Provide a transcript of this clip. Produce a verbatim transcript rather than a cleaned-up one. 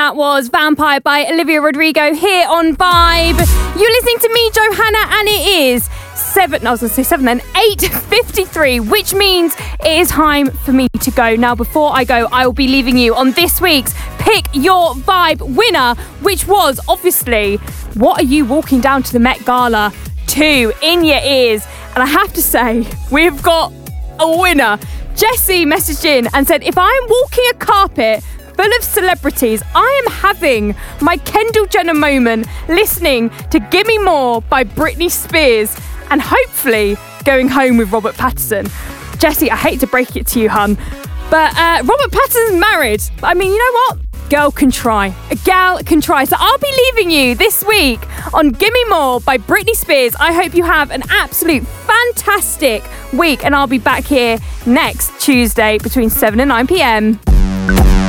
that was Vampire by Olivia Rodrigo here on Vibe. You're listening to me, Johanna, and it is seven, no, I was going to say seven then, eight fifty-three, which means it is time for me to go. Now, before I go, I will be leaving you on this week's Pick Your Vibe winner, which was obviously, what are you walking down to the Met Gala to in your ears? And I have to say, we've got a winner. Jessie messaged in and said, if I'm walking a carpet full of celebrities, I am having my Kendall Jenner moment listening to Gimme More by Britney Spears and hopefully going home with Robert Pattinson. Jessie, I hate to break it to you, hun, but uh, Robert Pattinson's married. I mean, you know what? Girl can try. A gal can try. So I'll be leaving you this week on Gimme More by Britney Spears. I hope you have an absolute fantastic week, and I'll be back here next Tuesday between seven and nine p.m.